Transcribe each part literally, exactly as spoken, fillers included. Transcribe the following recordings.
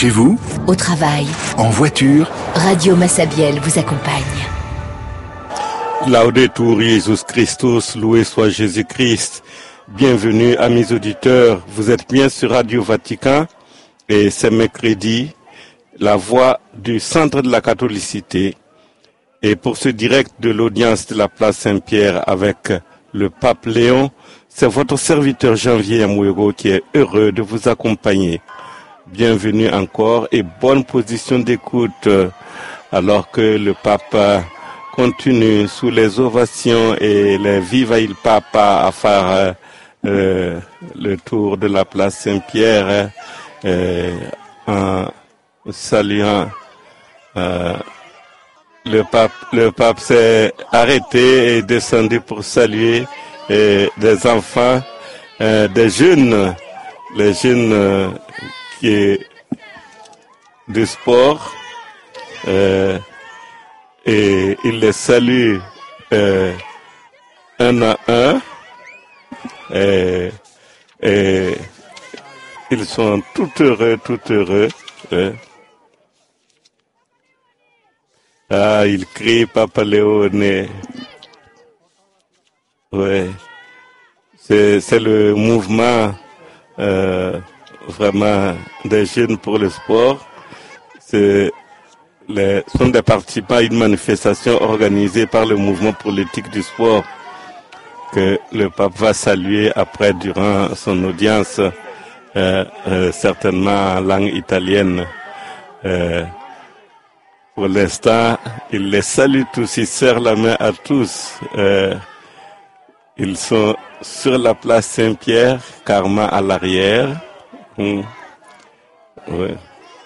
Chez vous, au travail, en voiture, Radio Massabielle vous accompagne. Laudetur Jesus Christus, loué soit Jésus-Christ. Bienvenue amis auditeurs, vous êtes bien sur Radio Vatican et c'est mercredi, la voix du centre de la catholicité. Et pour ce direct de l'audience de la place Saint-Pierre avec le pape Léon, c'est votre serviteur Janvier Amouego qui est heureux de vous accompagner. Bienvenue encore et bonne position d'écoute alors que le pape continue sous les ovations et les Viva il Papa à faire euh, le tour de la place Saint-Pierre euh, en saluant euh, le pape. Le pape s'est arrêté et descendu pour saluer euh, des enfants, euh, des jeunes, les jeunes euh, qui est du sport euh, et il les salue euh, un à un et, et ils sont tout heureux, tout heureux. Euh. Ah, il crie Papa Léone. Ouais, c'est c'est le mouvement euh, vraiment des jeunes pour le sport. C'est les, sont des participants à une manifestation organisée par le mouvement pour l'éthique du sport que le pape va saluer après durant son audience, euh, euh, certainement en langue italienne. Euh, pour l'instant, il les salue tous, il serre la main à tous. Euh, ils sont sur la place Saint-Pierre, Karma à l'arrière. Mmh. Ouais.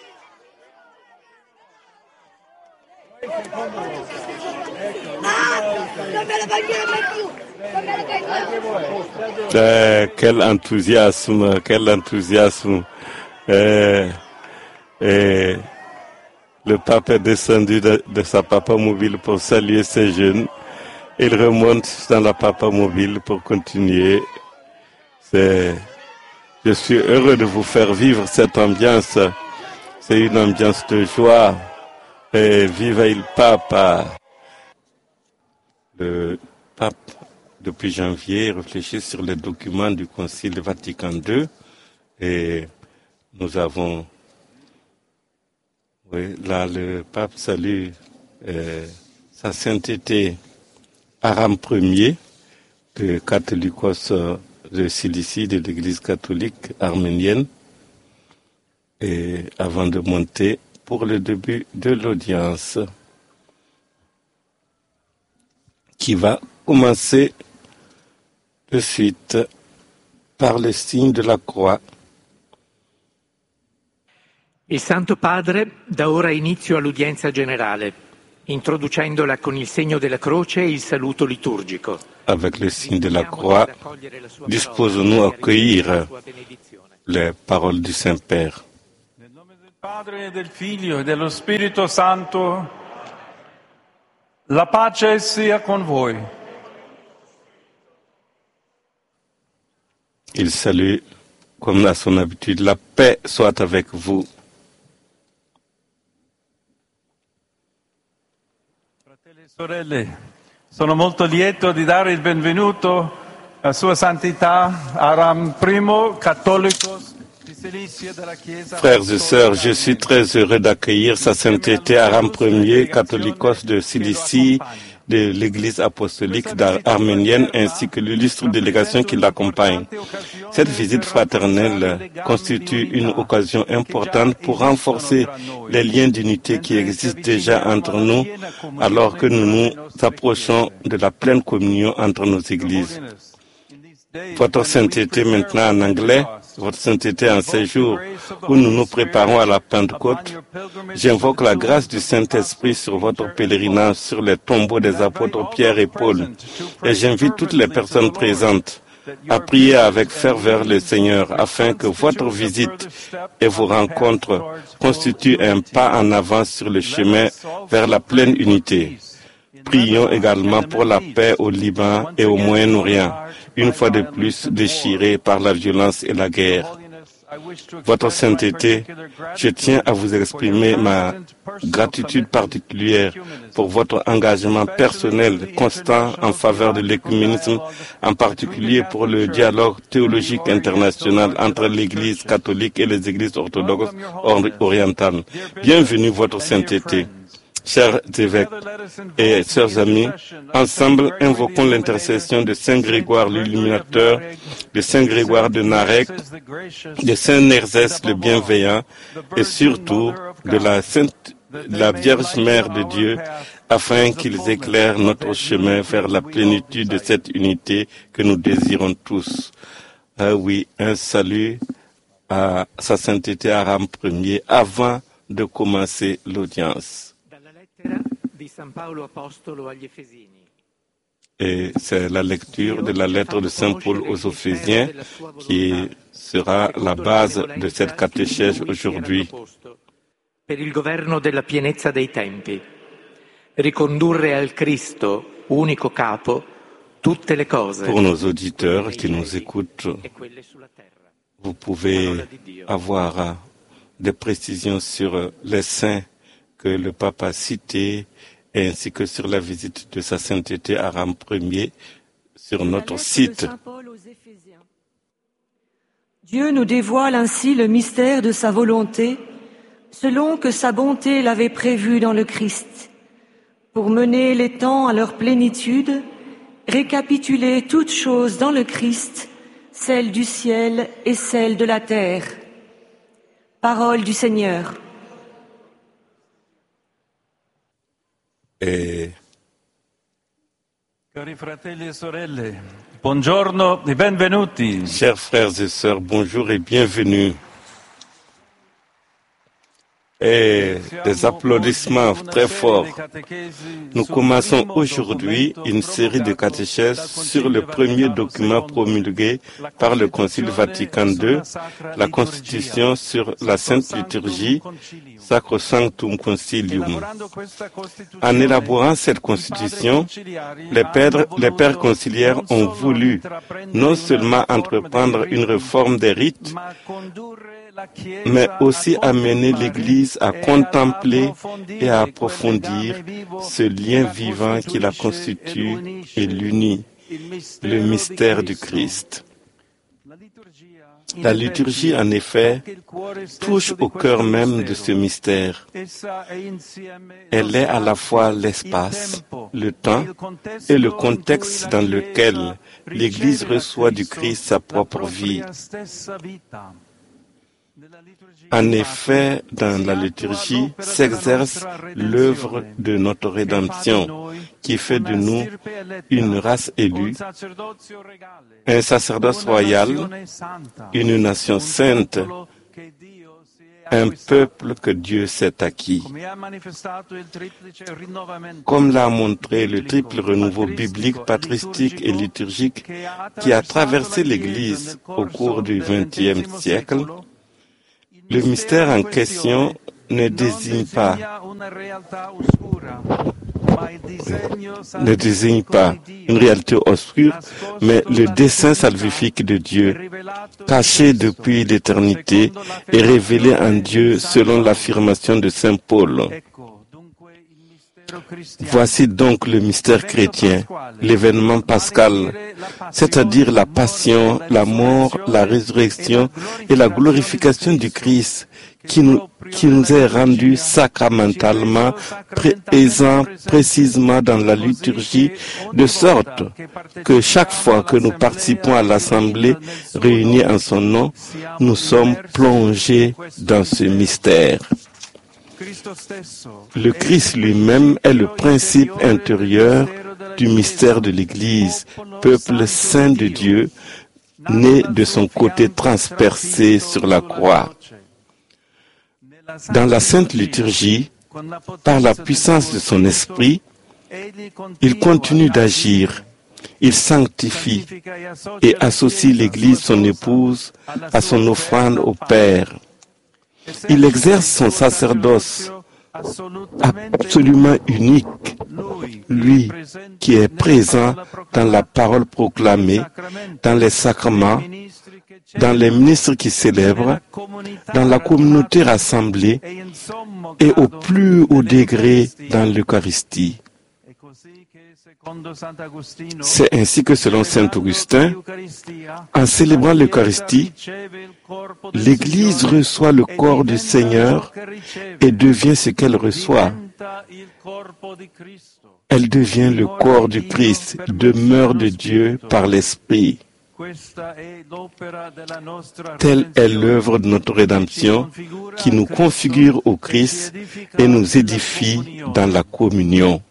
Euh, quel enthousiasme, quel enthousiasme. Euh, euh, le pape est descendu de, de sa papa mobile pour saluer ces jeunes. Il remonte dans la papa mobile pour continuer. C'est, je suis heureux de vous faire vivre cette ambiance. C'est une ambiance de joie. Et viva il Papa. Le pape, depuis janvier, réfléchit sur les documents du Concile Vatican deux. Et nous avons, oui, là le pape salue euh, sa sainteté Aram Ier, de Catholicos de Cilicie, de l'Église catholique arménienne, et avant de monter pour le début de l'audience, qui va commencer de suite par le signe de la croix. Il Santo Padre dà ora inizio all'udienza generale, introducendola con il segno della croce e il saluto liturgico. Avec le signe de la croix, disposons-nous à accueillir les paroles du Saint-Père. Nel nome del Padre e del Figlio e dello Spirito Santo, la pace sia con voi. Il salue, comme à son habitude, la paix soit avec vous. Fratelli e sorelle, sono molto lieto di dare il benvenuto a Sua Santità Aram I, cattolico di Cilicia della Chiesa. Frères et sœurs, je suis très heureux d'accueillir Sa Sainteté Aram Ier, catholicos de Cilicie, de l'Église apostolique arménienne, ainsi que l'illustre délégation qui l'accompagne. Cette visite fraternelle constitue une occasion importante pour renforcer les liens d'unité qui existent déjà entre nous, alors que nous nous approchons de la pleine communion entre nos églises. Votre sainteté maintenant en anglais, votre sainteté en ces jours où nous nous préparons à la Pentecôte, j'invoque la grâce du Saint-Esprit sur votre pèlerinage sur les tombeaux des apôtres Pierre et Paul. Et j'invite toutes les personnes présentes à prier avec ferveur le Seigneur afin que votre visite et vos rencontres constituent un pas en avant sur le chemin vers la pleine unité. Prions également pour la paix au Liban et au Moyen-Orient, une fois de plus déchiré par la violence et la guerre. Votre sainteté, je tiens à vous exprimer ma gratitude particulière pour votre engagement personnel constant en faveur de l'écuménisme, en particulier pour le dialogue théologique international entre l'Église catholique et les églises orthodoxes orientales. Bienvenue, votre sainteté. Chers évêques et chers amis, ensemble invoquons l'intercession de Saint Grégoire l'Illuminateur, de Saint Grégoire de Narek, de Saint Nerzès le Bienveillant et surtout de la Sainte, la Vierge Mère de Dieu, afin qu'ils éclairent notre chemin vers la plénitude de cette unité que nous désirons tous. Ah oui, un salut à Sa Sainteté Abraham Ier avant de commencer l'audience. Et c'est la lecture de la lettre de Saint Paul aux Éphésiens qui sera la base de cette catéchèse aujourd'hui. Per il governo della pienezza dei tempi, ricondurre al Cristo, unico capo, tutte le cose. Pour nos auditeurs qui nous écoutent, vous pouvez avoir des précisions sur les saints que le pape a cités, ainsi que sur la visite de Sa Sainteté Abraham Ier sur notre site. Dieu nous dévoile ainsi le mystère de sa volonté, selon que sa bonté l'avait prévu dans le Christ, pour mener les temps à leur plénitude, récapituler toutes choses dans le Christ, celles du ciel et celles de la terre. Parole du Seigneur. Et Cari fratelli e sorelle, buongiorno e benvenuti. Chers frères et sœurs, bonjour et bienvenue. Et des applaudissements très forts. Nous commençons aujourd'hui une série de catéchèses sur le premier document promulgué par le Concile Vatican deux, la Constitution sur la Sainte Liturgie, Sacrosanctum Concilium. En élaborant cette Constitution, les pères, les pères conciliaires ont voulu non seulement entreprendre une réforme des rites, mais aussi amener l'Église à contempler et à approfondir ce lien vivant qui la constitue et l'unit, le mystère du Christ. La liturgie, en effet, touche au cœur même de ce mystère. Elle est à la fois l'espace, le temps et le contexte dans lequel l'Église reçoit du Christ sa propre vie. En effet, dans la liturgie s'exerce l'œuvre de notre rédemption, qui fait de nous une race élue, un sacerdoce royal, une nation sainte, un peuple que Dieu s'est acquis. Comme l'a montré le triple renouveau biblique, patristique et liturgique qui a traversé l'Église au cours du vingtième siècle, le mystère en question ne désigne pas, ne désigne pas une réalité obscure, mais le dessein salvifique de Dieu, caché depuis l'éternité et révélé en Dieu selon l'affirmation de Saint Paul. Voici donc le mystère chrétien, l'événement pascal, c'est-à-dire la passion, la mort, la résurrection et la glorification du Christ qui nous, qui nous est rendu sacramentalement présent précisément dans la liturgie, de sorte que chaque fois que nous participons à l'assemblée réunie en son nom, nous sommes plongés dans ce mystère. Le Christ lui-même est le principe intérieur du mystère de l'Église, peuple saint de Dieu, né de son côté transpercé sur la croix. Dans la Sainte Liturgie, par la puissance de son esprit, il continue d'agir, il sanctifie et associe l'Église, son épouse, à son offrande au Père. Il exerce son sacerdoce absolument unique lui qui est présent dans la parole proclamée, dans les sacrements, dans les ministres qui célèbrent, dans la communauté rassemblée et au plus haut degré dans l'Eucharistie. C'est ainsi que selon saint Augustin, en célébrant l'Eucharistie, l'Église reçoit le corps du Seigneur et devient ce qu'elle reçoit. Elle devient le corps du Christ, demeure de Dieu par l'Esprit. Telle est l'œuvre de notre rédemption qui nous configure au Christ et nous édifie dans la communion.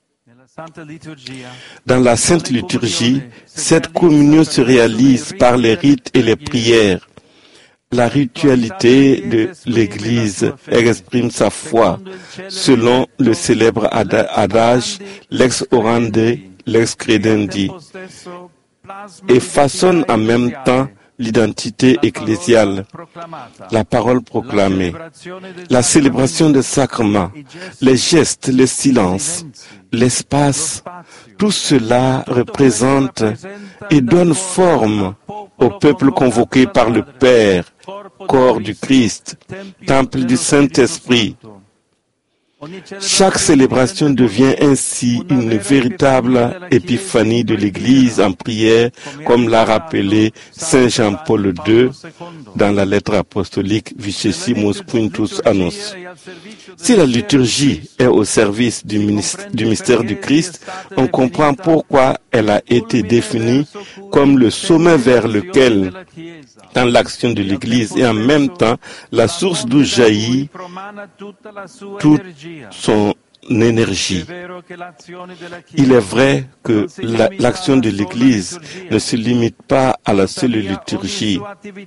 Dans la Sainte Liturgie, cette communion se réalise par les rites et les prières. La ritualité de l'Église exprime sa foi selon le célèbre adage lex orandi, lex credendi, et façonne en même temps l'identité ecclésiale, la parole proclamée, la célébration des sacrements, les gestes, le silence, l'espace, tout cela représente et donne forme au peuple convoqué par le Père, corps du Christ, temple du Saint-Esprit. Chaque célébration devient ainsi une véritable épiphanie de l'Église en prière, comme l'a rappelé saint Jean-Paul deux dans la lettre apostolique Vicesimus Quintus Annus. Si la liturgie est au service du, du mystère du Christ, on comprend pourquoi elle a été définie comme le sommet vers lequel, dans l'action de l'Église, et en même temps la source d'où jaillit toute son énergie. Il est vrai que la, l'action de l'Église ne se limite pas à la seule liturgie,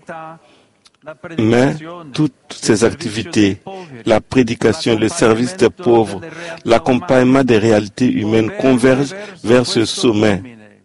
mais toutes ces activités, la prédication, le service des pauvres, l'accompagnement des réalités humaines convergent vers ce sommet.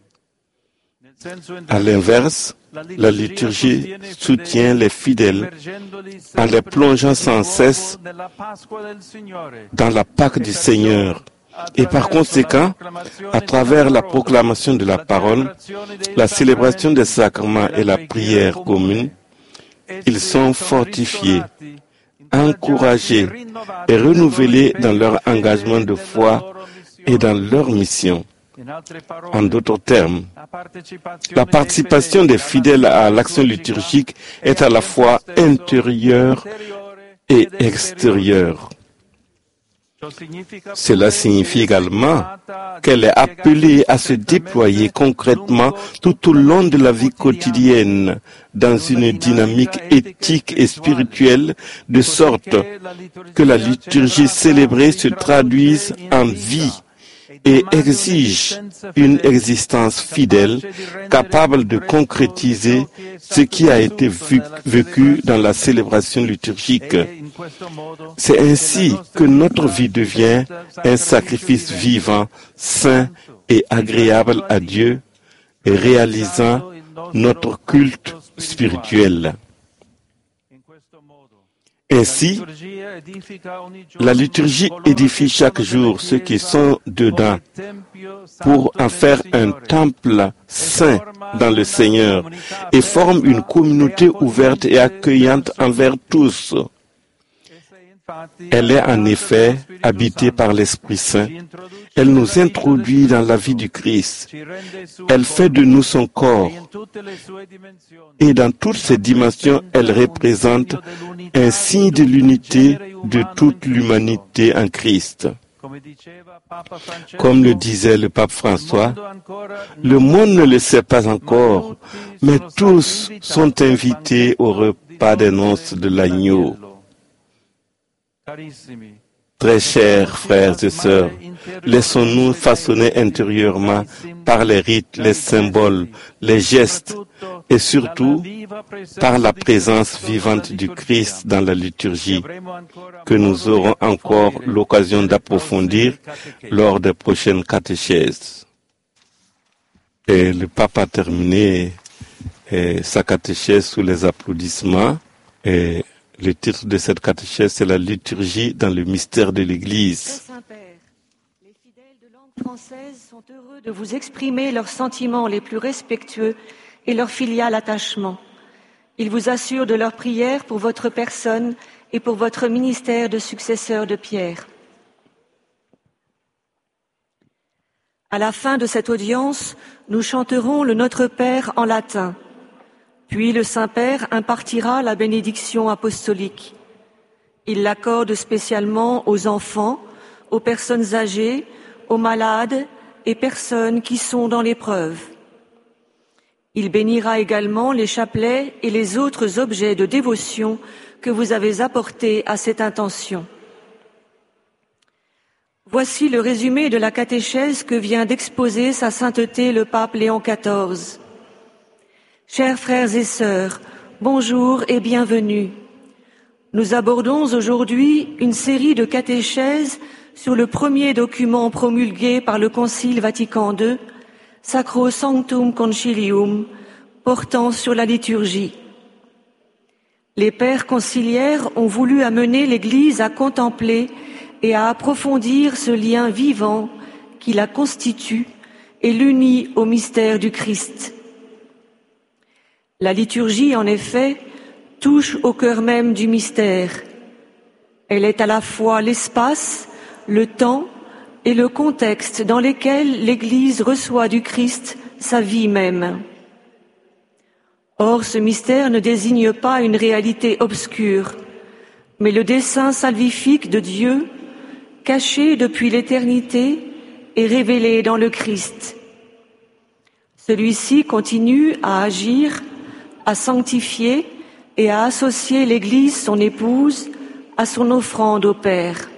À l'inverse, la liturgie soutient les fidèles en les plongeant sans cesse dans la Pâque du Seigneur. Et par conséquent, à travers la proclamation de la parole, la célébration des sacrements et la prière commune, ils sont fortifiés, encouragés et renouvelés dans leur engagement de foi et dans leur mission. En d'autres termes, la participation des fidèles à l'action liturgique est à la fois intérieure et extérieure. Cela signifie également qu'elle est appelée à se déployer concrètement tout au long de la vie quotidienne dans une dynamique éthique et spirituelle, de sorte que la liturgie célébrée se traduise en vie et exige une existence fidèle, capable de concrétiser ce qui a été vu, vécu dans la célébration liturgique. C'est ainsi que notre vie devient un sacrifice vivant, saint et agréable à Dieu, et réalisant notre culte spirituel. Ainsi, la liturgie édifie chaque jour ceux qui sont dedans pour en faire un temple saint dans le Seigneur et forme une communauté ouverte et accueillante envers tous. Elle est en effet habitée par l'Esprit Saint. Elle nous introduit dans la vie du Christ. Elle fait de nous son corps. Et dans toutes ses dimensions, elle représente un signe de l'unité de toute l'humanité en Christ. Comme le disait le pape François, le monde ne le sait pas encore, mais tous sont invités au repas des noces de l'agneau. Très chers frères et sœurs, laissons-nous façonner intérieurement par les rites, les symboles, les gestes et surtout par la présence vivante du Christ dans la liturgie que nous aurons encore l'occasion d'approfondir lors des prochaines catéchèses. Et le pape a terminé eh, sa catéchèse sous les applaudissements et le titre de cette catéchèse, c'est la liturgie dans le mystère de l'Église. Saint-Père, les fidèles de langue française sont heureux de vous exprimer leurs sentiments les plus respectueux et leur filial attachement. Ils vous assurent de leur prière pour votre personne et pour votre ministère de successeur de Pierre. À la fin de cette audience, nous chanterons le Notre Père en latin. Puis le Saint-Père impartira la bénédiction apostolique. Il l'accorde spécialement aux enfants, aux personnes âgées, aux malades et personnes qui sont dans l'épreuve. Il bénira également les chapelets et les autres objets de dévotion que vous avez apportés à cette intention. Voici le résumé de la catéchèse que vient d'exposer sa sainteté le pape Léon quatorze. Chers frères et sœurs, bonjour et bienvenue. Nous abordons aujourd'hui une série de catéchèses sur le premier document promulgué par le Concile Vatican deux, Sacrosanctum Concilium, portant sur la liturgie. Les pères conciliaires ont voulu amener l'Église à contempler et à approfondir ce lien vivant qui la constitue et l'unit au mystère du Christ. La liturgie, en effet, touche au cœur même du mystère. Elle est à la fois l'espace, le temps et le contexte dans lesquels l'Église reçoit du Christ sa vie même. Or, ce mystère ne désigne pas une réalité obscure, mais le dessein salvifique de Dieu, caché depuis l'éternité et révélé dans le Christ. Celui-ci continue à agir, à sanctifier et à associer l'Église, son épouse, à son offrande au Père.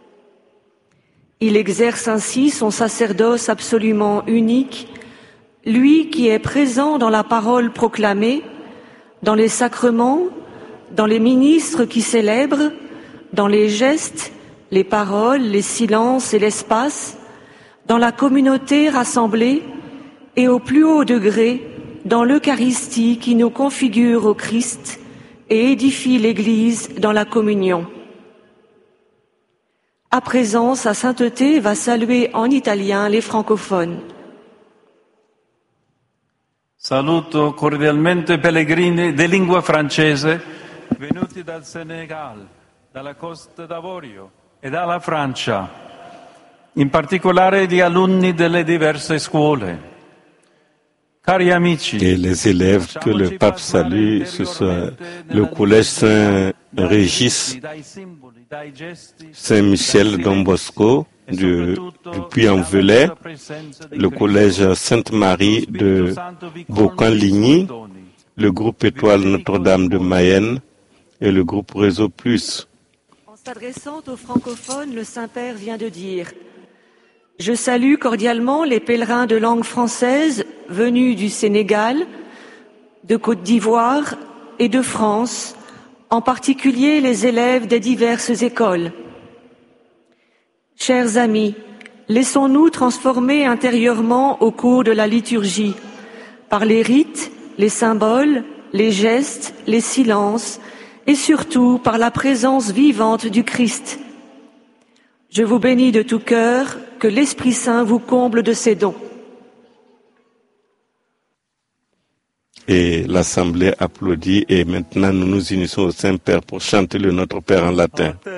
Il exerce ainsi son sacerdoce absolument unique, lui qui est présent dans la parole proclamée, dans les sacrements, dans les ministres qui célèbrent, dans les gestes, les paroles, les silences et l'espace, dans la communauté rassemblée et au plus haut degré dans l'Eucharistie qui nous configure au Christ et édifie l'Église dans la communion. À présent, sa sainteté va saluer en italien les francophones. Saluto cordialmente pellegrini di lingua francese venuti dal Senegal, dalla Costa d'Avorio e dalla Francia, in particolare gli alunni delle diverse scuole. Cari amici, Et les élèves que le pape salue, ce soit le collège Saint-Régis, Saint-Michel Don Bosco du, du Puy-en-Velay, le collège Sainte-Marie de Beaucamp-Ligny, le groupe Étoile Notre-Dame de Mayenne et le groupe Réseau Plus. En s'adressant aux francophones, le Saint-Père vient de dire « Je salue cordialement les pèlerins de langue française venus du Sénégal, de Côte d'Ivoire et de France, en particulier les élèves des diverses écoles. Chers amis, laissons-nous transformer intérieurement au cours de la liturgie, par les rites, les symboles, les gestes, les silences, et surtout par la présence vivante du Christ. Je vous bénis de tout cœur, que l'Esprit Saint vous comble de ses dons. » Et l'Assemblée applaudit et maintenant nous nous unissons au Saint-Père pour chanter le Notre Père en latin.